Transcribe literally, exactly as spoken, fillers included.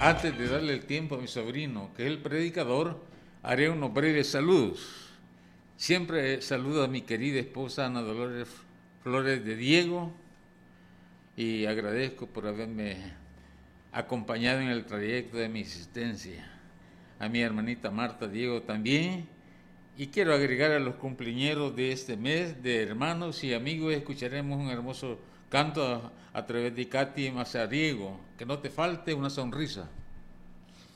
Antes de darle el tiempo a mi sobrino, que es el predicador, haré unos breves saludos. Siempre saludo a mi querida esposa Ana Dolores Flores de Diego y agradezco por haberme acompañado en el trayecto de mi existencia. A mi hermanita Marta Diego también. Y quiero agregar a los cumpleañeros de este mes, de hermanos y amigos, escucharemos un hermoso canto a, a través de Katy Mazariego. Que no te falte una sonrisa.